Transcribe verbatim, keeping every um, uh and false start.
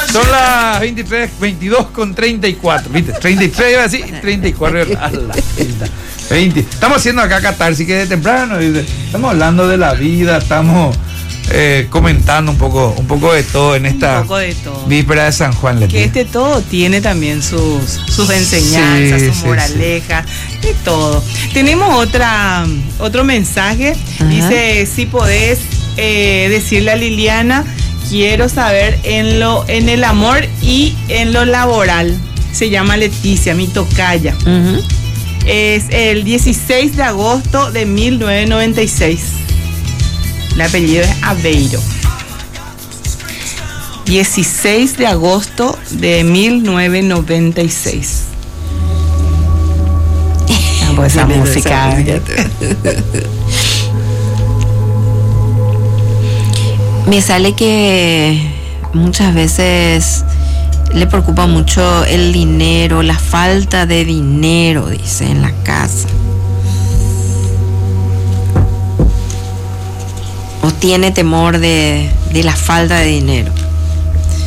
Son las veintitrés, veintidós con treinta y cuatro, ¿viste? treinta y tres, así, treinta y cuatro. A la veinte. Estamos haciendo acá catarsis que de temprano, ¿viste? Estamos hablando de la vida, estamos eh, comentando un poco, un poco de todo en esta de todo. víspera de San Juan. Que este todo tiene también sus, sus enseñanzas, sí, sus sí, moralejas, sí. De todo. Tenemos otra, otro mensaje. Ajá. Dice, si podés eh, decirle a Liliana, quiero saber en lo, en el amor y en lo laboral. Se llama Leticia, mi tocaya. Uh-huh. Es el dieciséis de agosto de mil novecientos noventa y seis. El apellido es Aveiro. dieciséis de agosto de mil novecientos noventa y seis. Ah, pues esa música. Me sale que muchas veces le preocupa mucho el dinero, la falta de dinero, dice, en la casa. O tiene temor de, de la falta de dinero.